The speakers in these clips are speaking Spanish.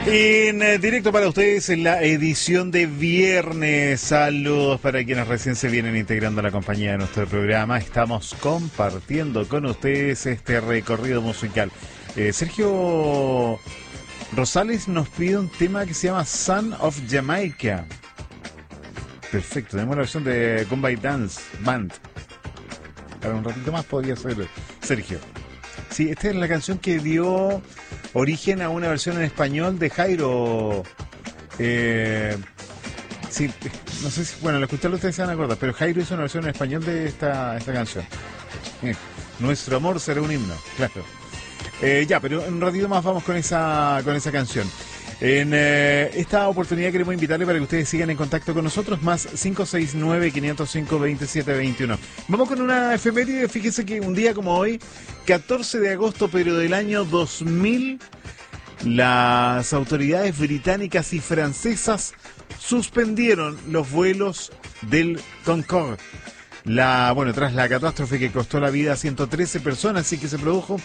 En directo para ustedes en la edición de viernes. Saludos para quienes recién se vienen integrando a la compañía de nuestro programa. Estamos compartiendo con ustedes este recorrido musical. Sergio Rosales nos pide un tema que se llama Son of Jamaica. Perfecto, tenemos la versión de Gombay Dance Band. Para un ratito más podría ser Sergio. Sí, esta es la canción que dio origen a una versión en español de Jairo. Sí, no sé si, bueno, al escucharlo ustedes se van a acordar, pero Jairo hizo una versión en español de esta canción. Nuestro amor será un himno, claro. Ya, pero un ratito más vamos con esa canción. En esta oportunidad queremos invitarle para que ustedes sigan en contacto con nosotros, más 569-505-2721. Vamos con una efeméride. Fíjese que un día como hoy, 14 de agosto, pero del año 2000, las autoridades británicas y francesas suspendieron los vuelos del Concorde. Tras la catástrofe que costó la vida a 113 personas y que se produjo,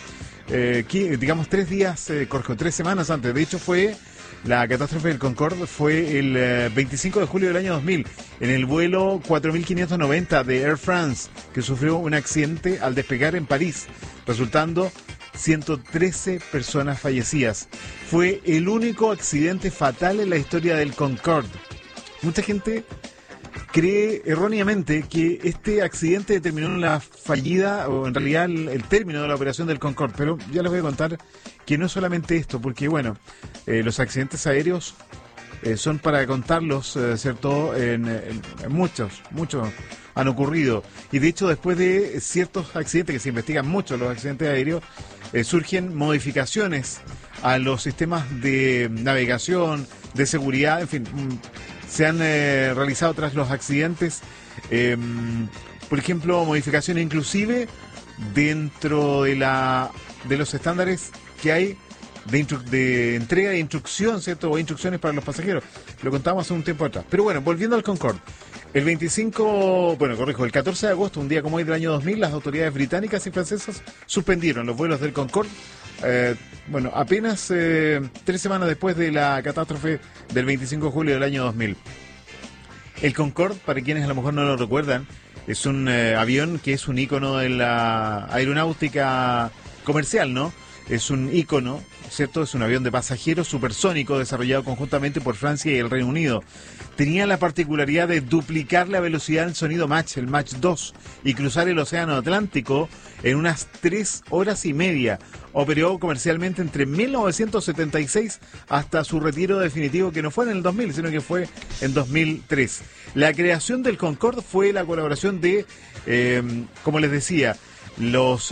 3 semanas antes. De hecho, la catástrofe del Concorde fue el 25 de julio del año 2000, en el vuelo 4590 de Air France, que sufrió un accidente al despegar en París, resultando 113 personas fallecidas. Fue el único accidente fatal en la historia del Concorde. Mucha gente cree erróneamente que este accidente determinó la fallida, o en realidad el término de la operación del Concorde, pero ya les voy a contar que no es solamente esto, porque los accidentes aéreos son para contarlos, ¿cierto? En muchos han ocurrido, y de hecho después de ciertos accidentes, que se investigan mucho los accidentes aéreos, surgen modificaciones a los sistemas de navegación, de seguridad, en fin, se han realizado tras los accidentes, por ejemplo, modificaciones inclusive dentro de los estándares que hay de entrega de instrucción, ¿cierto? O instrucciones para los pasajeros. Lo contábamos hace un tiempo atrás. Pero bueno, volviendo al Concorde. El 14 de agosto, un día como hoy del año 2000, las autoridades británicas y francesas suspendieron los vuelos del Concorde. Apenas 3 semanas después de la catástrofe del 25 de julio del año 2000. El Concorde, para quienes a lo mejor no lo recuerdan, es un avión que es un ícono de la aeronáutica comercial, ¿no? Es un ícono, ¿cierto? Es un avión de pasajeros supersónico desarrollado conjuntamente por Francia y el Reino Unido. Tenía la particularidad de duplicar la velocidad del sonido Mach, el Mach 2, y cruzar el Océano Atlántico en unas 3 horas y media. Operó comercialmente entre 1976 hasta su retiro definitivo, que no fue en el 2000, sino que fue en 2003. La creación del Concorde fue la colaboración de, como les decía, los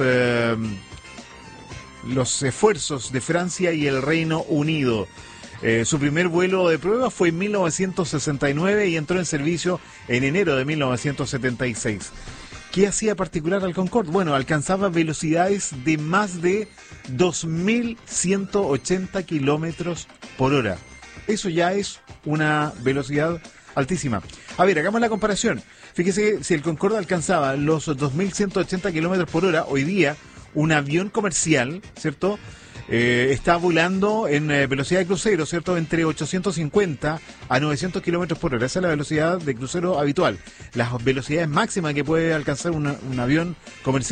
esfuerzos de Francia y el Reino Unido. Su primer vuelo de prueba fue en 1969 y entró en servicio en enero de 1976. ¿Qué hacía particular al Concorde? Bueno, alcanzaba velocidades de más de 2.180 kilómetros por hora. Eso ya es una velocidad altísima. A ver, hagamos la comparación. Fíjese que si el Concorde alcanzaba los 2.180 kilómetros por hora, hoy día un avión comercial, ¿cierto? Está volando en velocidad de crucero, ¿cierto? Entre 850 a 900 kilómetros por hora. Esa es la velocidad de crucero habitual. Las velocidades máximas que puede alcanzar un avión comercial